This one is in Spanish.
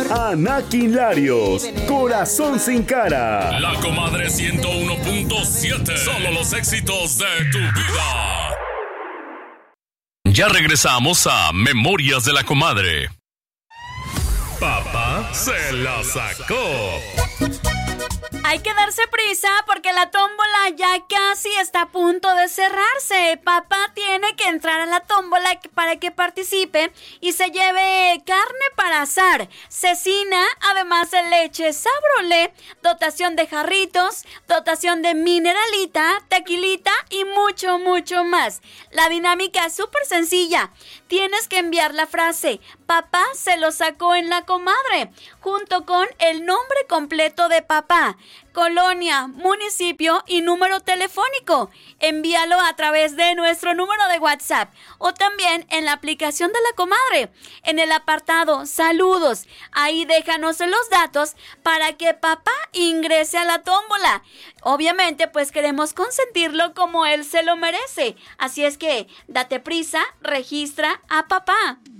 Anakin Larios, Corazón sin cara. La Comadre 101.7. Solo los éxitos de tu vida. Ya regresamos a Memorias de la Comadre. Papá se la sacó. Hay que darse prisa porque la tómbola ya casi está a punto de cerrarse. Papá tiene que entrar a la tómbola para que participe y se lleve carne para asar, cecina, además de leche Sabrolé, dotación de jarritos, dotación de mineralita, tequilita y mucho, mucho más. La dinámica es súper sencilla. Tienes que enviar la frase "Papá se lo sacó en la comadre", junto con el nombre completo de papá, colonia, municipio y número telefónico. Envíalo a través de nuestro número de WhatsApp o también en la aplicación de la comadre, en el apartado saludos. Ahí déjanos los datos para que papá ingrese a la tómbola. Obviamente, pues queremos consentirlo como él se lo merece. Así es que date prisa, registra a papá.